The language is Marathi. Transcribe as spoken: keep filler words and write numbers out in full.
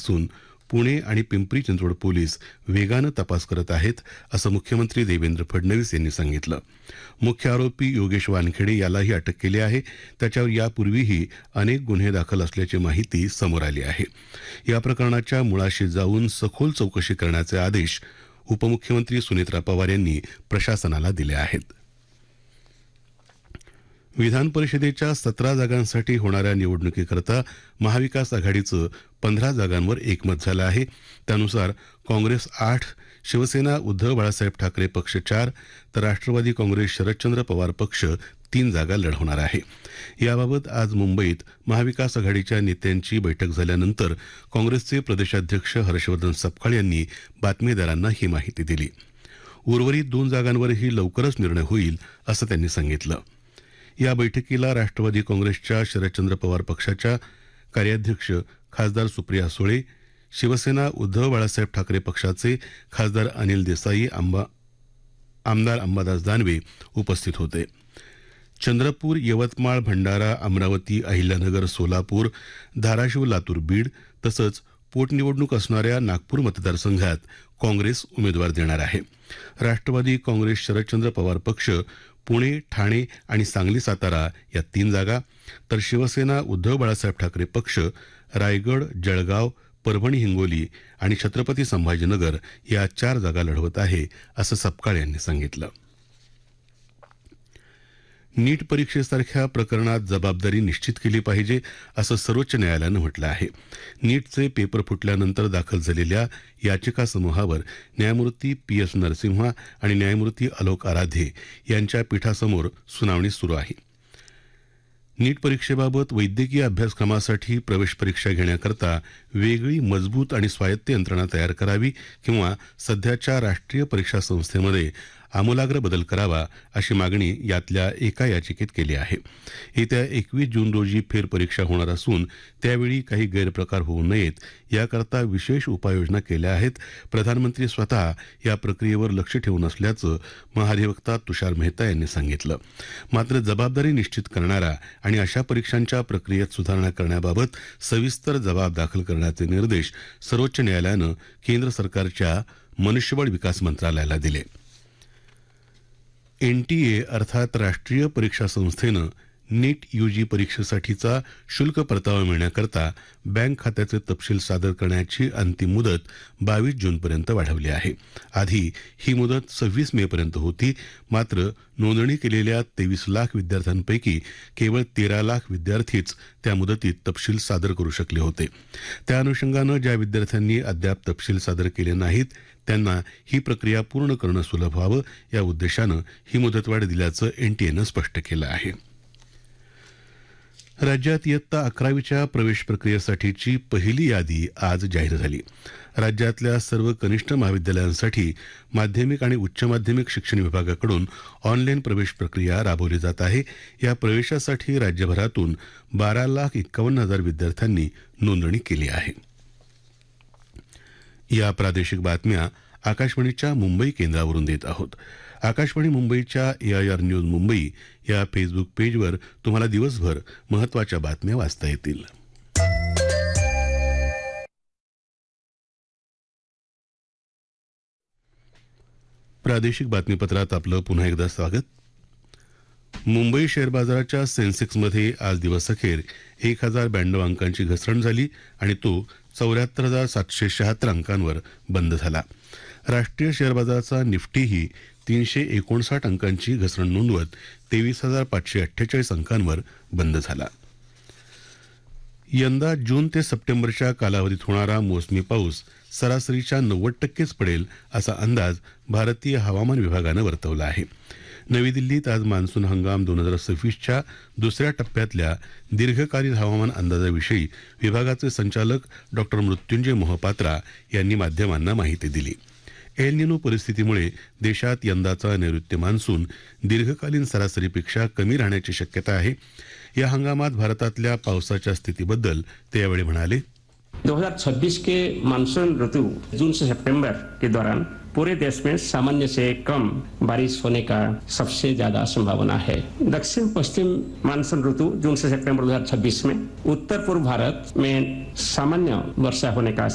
असून पुणे आणि पिंपरी चिंचवड पोलीस वेगानं तपास करत आहेत असं मुख्यमंत्री देवेंद्र फडणवीस यांनी सांगितलं. मुख्य आरोपी योगेश वानखेडे यालाही अटक केली आहे. त्याच्यावर यापूर्वीही अनेक गुन्हे दाखल असल्याची माहिती समोर आली आहे. या प्रकरणाच्या मुळाशी जाऊन सखोल चौकशी करण्याचे आदेश उपमुख्यमंत्री सुनेत्रा पवार यांनी प्रशासनाला दिले आहेत. विधान परिषदेच्या सतरा जागांसाठी होणाऱ्या निवडणुकीकरता महाविकास आघाडीचं पंधरा जागांवर एकमत झालं आहे. त्यानुसार काँग्रेस आठ, शिवसेना उद्धव बाळासाहेब ठाकरे पक्ष चार, तर राष्ट्रवादी काँग्रेस शरदचंद्र पवार पक्ष तीन जागा लढवणार आहे. याबाबत आज मुंबईत महाविकास आघाडीच्या नेत्यांची बैठक झाल्यानंतर काँग्रेसचे प्रदेशाध्यक्ष हर्षवर्धन सपकाळ यांनी बातमीदारांना ही माहिती दिली. उर्वरित दोन जागांवरही लवकरच निर्णय होईल असं त्यांनी सांगितलं. या बैठकीला राष्ट्रवादी काँग्रेसच्या शरदचंद्र पवार पक्षाच्या कार्याध्यक्ष खासदार सुप्रिया सुळे, शिवसेना उद्धव बाळासाहेब ठाकरे पक्षाचे खासदार अनिल देसाई, आंबा आमदार अंबादास दानवे उपस्थित होते. चंद्रपूर, यवतमाळ, भंडारा, अमरावती, अहिल्यानगर, सोलापूर, धाराशिव, लातूर, बीड तसंच पोटनिवडणूक असणाऱ्या नागपूर मतदारसंघात काँग्रेस उमेदवार देणार आहे. राष्ट्रवादी काँग्रेस शरदचंद्र पवार पक्ष पुणे, ठाणे आणि सांगली, सातारा या तीन जागा, तर शिवसेना उद्धव बाळासाहेब ठाकरे पक्ष रायगड, जळगाव, परभणी, हिंगोली आणि छत्रपती संभाजीनगर या चार जागा लढवत आहे असं सपकाळ यांनी सांगितलं. नीट परीक्षेसारख्या प्रकरणात जबाबदारी निश्चित केली पाहिजे असं सर्वोच्च न्यायालयानं म्हटलं आहे. नीटचे पेपर फुटल्यानंतर दाखल झालेल्या याचिका समूहावर न्यायमूर्ती पी एस नरसिम्हा आणि न्यायमूर्ती अलोक आराधे यांच्या पीठासमोर सुनावणी सुरू आहे. नीट परीक्षेबाबत वैद्यकीय अभ्यासक्रमासाठी प्रवेश परीक्षा घेण्याकरता वेगळी मजबूत आणि स्वायत्त यंत्रणा तयार करावी किंवा सध्याच्या राष्ट्रीय परीक्षा संस्थेमध्ये आमूलाग्र बदल करावा अशी मागणी यातल्या एका याचिकेत केली आहे. येत्या एकवीस जून रोजी फेरपरीक्षा होणार असून त्यावेळी काही गैरप्रकार होऊ नयेत याकरता विशेष उपाययोजना केल्या आहेत. प्रधानमंत्री स्वतः या प्रक्रियेवर लक्ष ठेवून असल्याचं महाधिवक्ता तुषार मेहता यांनी सांगितलं. मात्र जबाबदारी निश्चित करणारा आणि अशा परीक्षांच्या प्रक्रियेत सुधारणा करण्याबाबत सविस्तर जबाब दाखल करण्याचे निर्देश सर्वोच्च न्यायालयानं केंद्र सरकारच्या मनुष्यबळ विकास मंत्रालयाला दिले. एनटीए अर्थात राष्ट्रीय परीक्षा संस्थेनं नीट यूजी परीक्षेसाठीचा शुल्क परतावा मिळण्याकरता बँक खात्याचे तपशील सादर करण्याची अंतिम मुदत बावीस जूनपर्यंत वाढवली आहे. आधी ही मुदत सव्वीस मेपर्यंत होती. मात्र नोंदणी केलेल्या तेवीस लाख विद्यार्थ्यांपैकी केवळ तेरा लाख विद्यार्थीच त्या मुदतीत तपशील सादर करू शकले होते. त्या अनुषंगानं ज्या विद्यार्थ्यांनी अद्याप तपशील सादर केले नाहीत त्यांना ही प्रक्रिया पूर्ण करणं सुलभ व्हावं या उद्देशानं ही मुदतवाढ दिल्याचं एनटीएनं स्पष्ट केलं आहे. राज्यात इयत्ता अकरावीच्या प्रवेश प्रक्रियेसाठीची पहिली यादी आज जाहीर झाली. राज्यातल्या सर्व कनिष्ठ महाविद्यालयांसाठी माध्यमिक आणि उच्च माध्यमिक शिक्षण विभागाकडून ऑनलाईन प्रवेश प्रक्रिया राबवली जात आहे. या प्रवेशासाठी राज्यभरातून बारा लाख एक्कावन्न हजार विद्यार्थ्यांनी नोंदणी केली आहे. या प्रादेशिक बातम्या आकाशवाणीच्या मुंबई केंद्रावरून देत आहोत. आकाशवाणी मुंबईच्या एआयआर न्यूज मुंबई या फेसबुक पेजवर तुम्हाला दिवसभर महत्त्वाच्या बातम्या वाचता येतील. प्रादेशिक बातमीपत्रात आपलं पुन्हा एकदा स्वागत. मुंबई शेअर बाजाराच्या सेन्सेक्समध्ये आज दिवसअखेर एक हजार ब्याण्णव अंकांची घसरण झाली आणि तो चौऱ्याहत्तर हजार सातशे शहात्तर अंकांवर बंद झाला. राष्ट्रीय शेअर बाजाराचा निफ्टीही तीनशे एकोणसाठ अंकांची घसरण नोंदवत तेवीस हजार पाचशे अठ्ठेचाळीस अंकांवर बंद झाला. यंदा जून ते सप्टेंबरच्या कालावधीत होणारा मोसमी पाऊस सरासरीच्या नव्वद टक्केच पडेल असा अंदाज भारतीय हवामान विभागानं वर्तवला आहे. नवी दिल्लीत आज मान्सून हंगाम दोन हजार सव्वीसच्या दुसऱ्या टप्प्यातल्या दीर्घकालीन हवामान अंदाजाविषयी विभागाचे संचालक डॉक्टर मृत्युंजय मोहपात्रा यांनी माध्यमांना माहिती दिली. एल निनो परिस्थितीमुळे देशात यंदाचा नैऋत्य मान्सून दीर्घकालीन सरासरीपेक्षा कमी राहण्याची शक्यता आहे. या हंगामात भारतातल्या पावसाच्या स्थितीबद्दल ते यावेळी म्हणाले. दो हज़ार छब्बीस के मानसून ऋतु जून से सितंबर के दौरान पूरे देश में सामान्य से कम बारिश होने का सबसे ज्यादा संभावना है. दक्षिण पश्चिम मानसून ऋतु जून से सितंबर दो हज़ार छब्बीस में उत्तर पूर्व भारत में सामान्य वर्षा होने का